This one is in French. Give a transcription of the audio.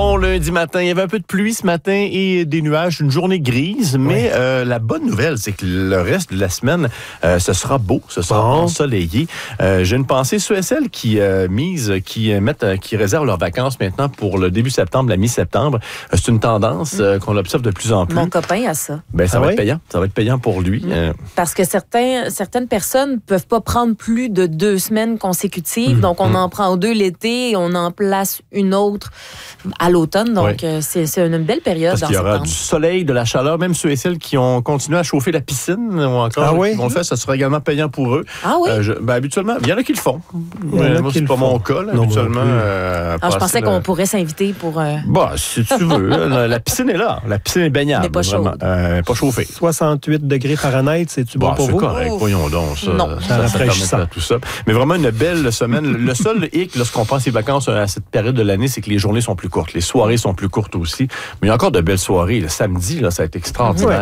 Bon lundi matin, il y avait un peu de pluie ce matin et des nuages, une journée grise, mais la bonne nouvelle, c'est que le reste de la semaine, ce sera beau, ce sera ensoleillé. J'ai une pensée ceux et celles qui qui réservent leurs vacances maintenant pour le début septembre, la mi-septembre. C'est une tendance qu'on observe de plus en plus. Mon copain a ça. Ben, ça va être payant. Ça va être payant pour lui. Parce que certaines personnes ne peuvent pas prendre plus de 2 semaines consécutives. Donc, on en prend 2 l'été et on en place une autre à l'automne. Donc, c'est une belle période. Parce qu'il y aura du soleil, de la chaleur. Même ceux et celles qui ont continué à chauffer la piscine ou encore qui vont le faire, ça sera également payant pour eux. Ah oui? Habituellement, il y en a qui le font. Moi, c'est pas mon cas. Là, habituellement, je pensais qu'on pourrait s'inviter pour... si tu veux. La piscine est là. La piscine est baignable. Mais pas chaude. Pas chauffée. 68 degrés Fahrenheit, c'est-tu bon pour vous? C'est correct. Voyons donc. Ça rafraîchissant. Tout ça. Mais vraiment une belle semaine. Le seul hic, lorsqu'on passe les vacances à cette période de l'année, c'est que les journées sont plus courtes. Les soirées sont plus courtes aussi. Mais il y a encore de belles soirées. Le samedi, là, ça va être extraordinaire.